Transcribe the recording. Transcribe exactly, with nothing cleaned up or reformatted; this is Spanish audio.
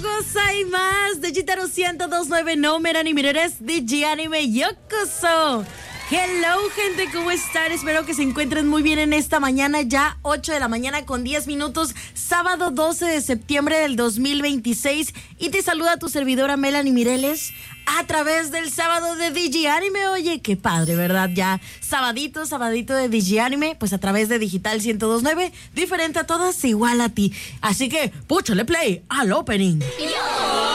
Cosa y más de Gitaro ciento dos punto nueve no Merani Mireres de G Anime Yokoso. Hello, gente, ¿cómo están? Espero que se encuentren muy bien en esta mañana, ya ocho de la mañana con diez minutos, sábado doce de septiembre del dos mil veintiséis. Y te saluda tu servidora Melanie Mireles a través del sábado de D J Anime. Oye, qué padre, ¿verdad? Ya sabadito, sabadito de D J Anime, pues a través de Digital ciento dos punto nueve, diferente a todas, igual a ti. Así que, púchale play al opening.